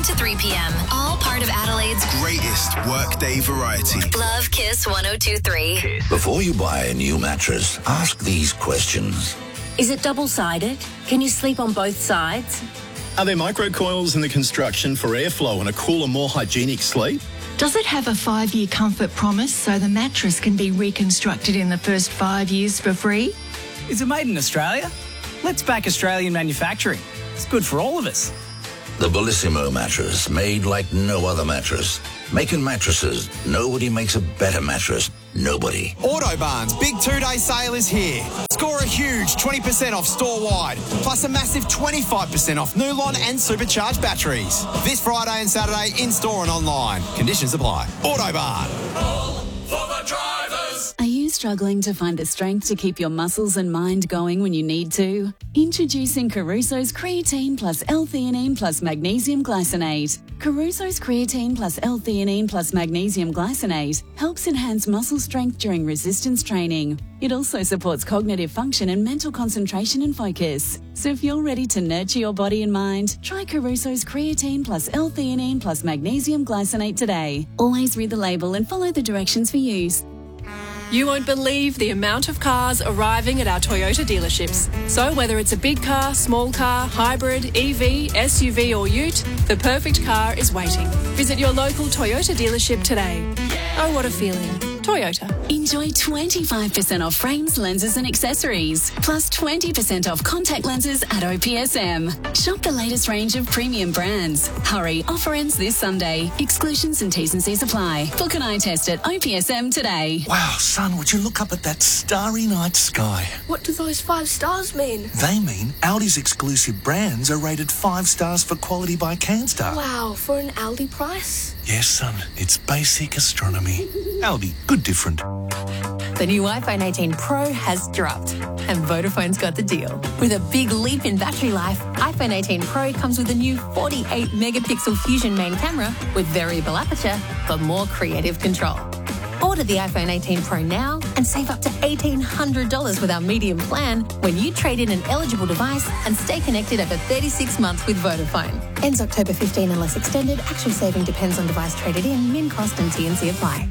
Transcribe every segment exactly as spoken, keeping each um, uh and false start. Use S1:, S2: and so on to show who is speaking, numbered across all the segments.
S1: to three p.m. All part of Adelaide's
S2: greatest workday variety.
S1: Love Kiss one oh two three.
S3: Before you buy a new mattress, ask these questions.
S4: Is it double-sided? Can you sleep on both sides?
S5: Are there microcoils in the construction for airflow and a cooler, more hygienic sleep?
S6: Does it have a five-year comfort promise so the mattress can be reconstructed in the first five years for free?
S7: Is it made in Australia? Let's back Australian manufacturing. It's good for all of us.
S3: The Bellissimo mattress, made like no other mattress. Making mattresses, nobody makes a better mattress. Nobody.
S8: Autobarn's big two-day sale is here. Score a huge twenty percent off store-wide, plus a massive twenty-five percent off Nulon and supercharged batteries. This Friday and Saturday, in-store and online. Conditions apply. Autobarn.
S9: All for the drivers.
S10: Are you struggling to find the strength to keep your muscles and mind going when you need to? Introducing Caruso's Creatine plus L-theanine plus Magnesium Glycinate. Caruso's Creatine plus L-theanine plus Magnesium Glycinate helps enhance muscle strength during resistance training. It also supports cognitive function and mental concentration and focus. So if you're ready to nurture your body and mind, try Caruso's Creatine plus L-theanine plus Magnesium Glycinate today. Always read the label and follow the directions for use.
S11: You won't believe the amount of cars arriving at our Toyota dealerships. So whether it's a big car, small car, hybrid, E V, S U V or ute, the perfect car is waiting. Visit your local Toyota dealership today. Oh, what a feeling. Toyota.
S10: Enjoy twenty-five percent off frames, lenses and accessories, plus twenty percent off contact lenses at O P S M. Shop the latest range of premium brands. Hurry, offer ends this Sunday. Exclusions and T's and C's apply. Book an eye test at O P S M today.
S12: Wow, son, would you look up at that starry night sky?
S13: What do those five stars mean?
S12: They mean Audi's exclusive brands are rated five stars for quality by CanStar.
S13: Wow, for an Aldi price?
S12: Yes, son, it's basic astronomy. Aldi, good different.
S14: The new iPhone eighteen Pro has dropped, and Vodafone's got the deal. With a big leap in battery life, iPhone eighteen Pro comes with a new forty-eight megapixel Fusion main camera with variable aperture for more creative control. Order the iPhone eighteen Pro now and save up to eighteen hundred dollars with our medium plan when you trade in an eligible device and stay connected over thirty-six months with Vodafone. Ends October fifteenth unless extended. Actual saving depends on device traded in. Min cost and T and C apply.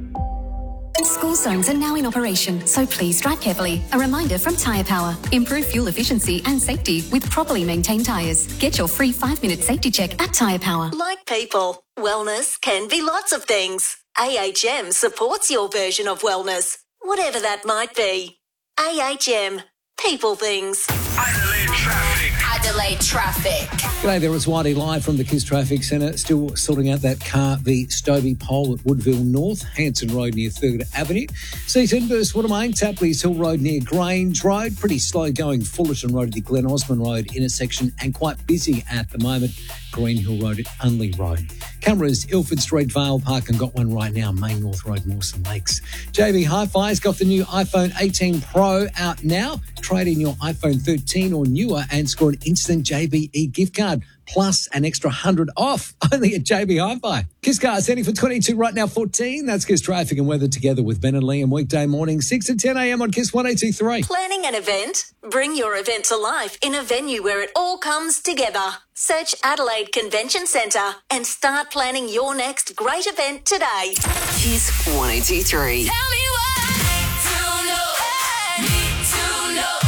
S15: School zones are now in operation, so please drive carefully. A reminder from Tyre Power. Improve fuel efficiency and safety with properly maintained tyres. Get your free five-minute safety check at Tyre Power.
S16: Like people, wellness can be lots of things. A H M supports your version of wellness, whatever that might be. A H M. People things.
S9: Adelaide traffic.
S14: Adelaide traffic.
S17: G'day there, it's Whitey live from the Kiss Traffic Centre. Still sorting out that car v Stobie pole at Woodville North, Hanson Road near third Avenue. C ten Burst Watermain, Tapley's Hill Road near Grange Road. Pretty slow going Fullerton Road at the Glen Osmond Road intersection and quite busy at the moment. Green Hill Road at Unley Road. Cameras, Ilford Street, Vale Park, and got one right now, Main North Road, Mawson Lakes. J B Hi-Fi's got the new iPhone eighteen Pro out now. Trade in your iPhone thirteen or newer and score an instant J B E gift card, plus an extra one hundred off, only at J B Hi-Fi. Kiss Cars heading for twenty-two right now, fourteen. That's Kiss Traffic and Weather together with Ben and Liam weekday morning, six to ten a.m. on Kiss one oh two three.
S16: Planning an event? Bring your event to life in a venue where it all comes together. Search Adelaide Convention Centre and start planning your next great event today.
S1: Kiss one oh two three.
S9: Tell me why. To know, need to know.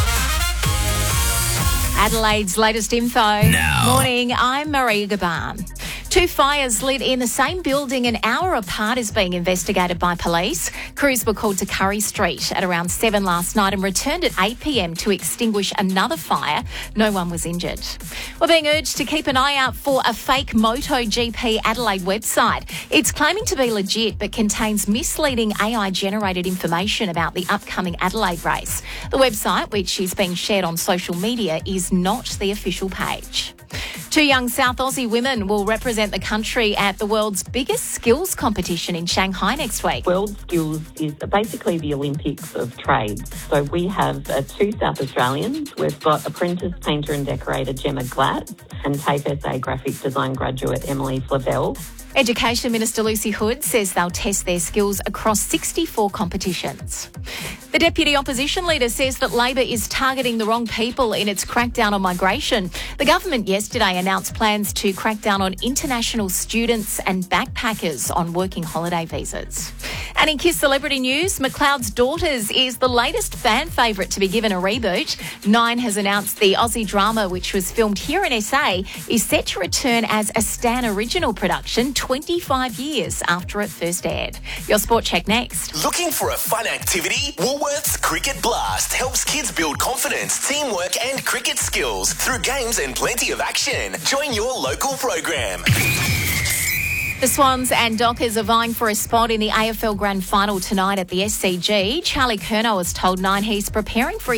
S18: Adelaide's latest info.
S9: Now.
S18: Morning, I'm Maria Gaban. Two fires lit in the same building an hour apart is being investigated by police. Crews were called to Curry Street at around seven last night and returned at eight p.m. to extinguish another fire. No one was injured. We're being urged to keep an eye out for a fake MotoGP Adelaide website. It's claiming to be legit but contains misleading A I-generated information about the upcoming Adelaide race. The website, which is being shared on social media, is not the official page. Two young South Aussie women will represent the country at the world's biggest skills competition in Shanghai next week.
S19: World Skills is basically the Olympics of trades. So we have uh, two South Australians. We've got apprentice painter and decorator Gemma Glatz and TAFE S A graphic design graduate Emily Flavelle.
S18: Education Minister Lucy Hood says they'll test their skills across sixty-four competitions. The Deputy Opposition Leader says that Labor is targeting the wrong people in its crackdown on migration. The government yesterday announced plans to crack down on international students and backpackers on working holiday visas. And in Kiss Celebrity News, McLeod's Daughters is the latest fan favourite to be given a reboot. Nine has announced the Aussie drama, which was filmed here in S A, is set to return as a Stan original production twenty-five years after it first aired. Your Sport Check next.
S20: Looking for a fun activity? Woolworths Cricket Blast helps kids build confidence, teamwork and cricket skills through games and plenty of action. Join your local program.
S18: The Swans and Dockers are vying for a spot in the A F L Grand Final tonight at the S C G. Charlie Curnow has told Nine he's preparing for